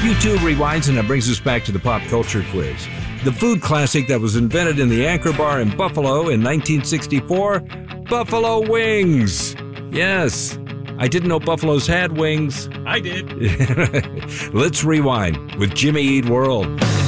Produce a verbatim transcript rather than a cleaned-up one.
U two rewinds, and that brings us back to the pop culture quiz. The food classic that was invented in the Anchor Bar in Buffalo in nineteen sixty-four, Buffalo Wings. Yes, I didn't know buffaloes had wings. I did. Let's rewind with Jimmy Eat World.